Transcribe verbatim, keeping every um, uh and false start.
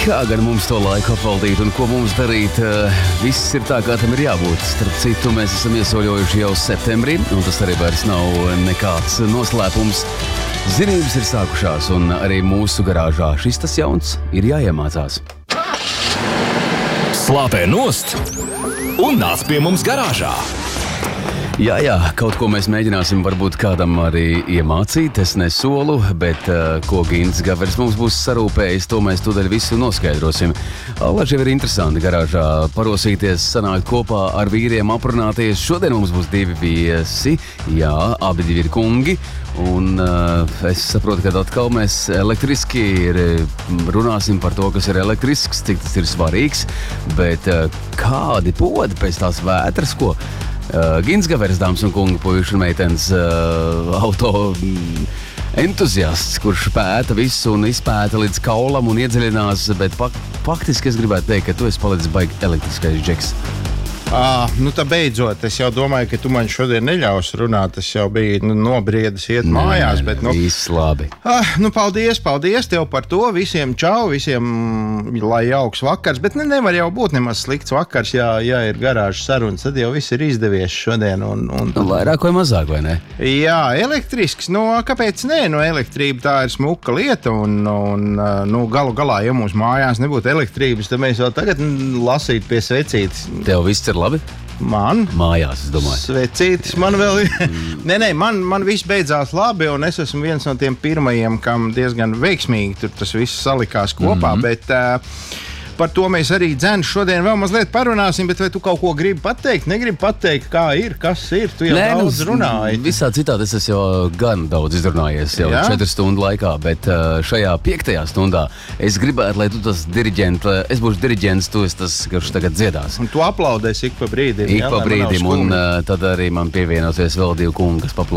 Kā gan mums to laiku apvaldīt un ko mums darīt? Viss ir tā, kā tam ir jābūt. Starp citu, mēs esam iesoļojuši jau septembrī, un tas arī vairs nav nekāds noslēpums. Zinības ir sākušās, un arī mūsu garāžā šis tas jauns ir jāiemācās. Slāpē nost un nāc pie mums garāžā! Jā, jā, kaut ko mēs mēģināsim varbūt kādam arī iemācīt, es nesolu, bet uh, ko Gints Gavers mums būs sarūpējis, to mēs tūdaļ visu noskaidrosim. Allaž jau ir interesanti garāžā parosīties, sanākt kopā ar vīriem, aprunāties. Šodien mums būs divi viesi, jā, abi divi ir kungi, un uh, es saprotu, ka atkal mēs elektriski ir, runāsim par to, kas ir elektrisks, cik tas ir svarīgs, bet uh, kādi podi pēc tās vētras, ko? Uh, Gints Gavers, dāmas un kungi, puiši un meitenes, uh, auto entuziasts, kurš pēta visu un izpēta līdz kaulam un iedziļinās, bet pak faktiski es gribētu teikt, ka tu esi palicis baigi elektriskais džeks. À, nu tā beidzot, es jau domāju, ka tu man šodien neļaus runāt, es jau biju nu, nobriedis iet Nē, mājās, bet nu... Viss labi. À, nu paldies, paldies tev par to, visiem čau, visiem lai jauks vakars, bet ne, nevar jau būt nemaz slikts vakars, ja, ja ir garāžas sarunas, tad jau viss ir izdevies šodien. Un, un... Nu, vairāk vai mazāk, vai ne? Jā, elektrisks, nu kāpēc ne, nu elektrība tā ir smuka lieta, un, un nu, galu galā, ja mums mājās nebūtu elektrības, tad mēs jau tagad lasītu pie svecītes. Tev viss ir labi? Man? Mājās, es domāju. Svecītis man vēl ir. nē, nē, man, man viss beidzās labi, un es esmu viens no tiem pirmajiem, kam diezgan veiksmīgi tur tas viss salikās kopā, mm-hmm. bet... Uh, Par to mēs arī dzēnu šodien vēl mazliet parunāsim, bet vai tu kaut ko gribi pateikt? Negribi pateikt, kā ir, kas ir? Tu jau Nē, daudz nu, runāji. Visā citādi es esmu jau gan daudz izrunājies, jau Jā? četru stundu laikā, bet šajā piektajā stundā es gribētu, lai tu tas diriģents, es būšu diriģents, tu esi tas, kurš tagad dziedās. Un tu aplaudēsi ik pa brīdim. Ik pa brīdim, un tad arī man pievienosies vēl divi kungi, kas paplaudē.